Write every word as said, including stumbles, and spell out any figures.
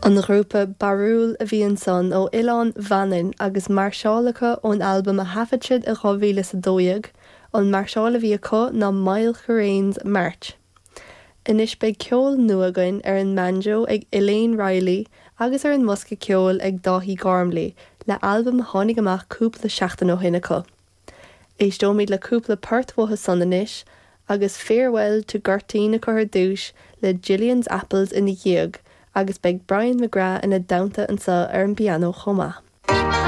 An grúpa Barúil a bhíonn son ó Oileán Bhannain agus Marseálacha ón albaim a hafaidsid a two thousand twelve, an Marseála bhí acu ná Mail Churains Mart. Inis beidh ceol nua againn ar an banjo ag Elaine Riley agus ar an musca ceol ag Dáithí Gormley le albaim a tháinig amach cúpla seachtain ó hine acu. Éistóimid le cúpla pertmhótha son inis agus Farewell to Gertine a chur dúis le Gillian's Apples in the Dhiag agus beidh Brian McGrath ina damhta an sa ar an piano chomh maith.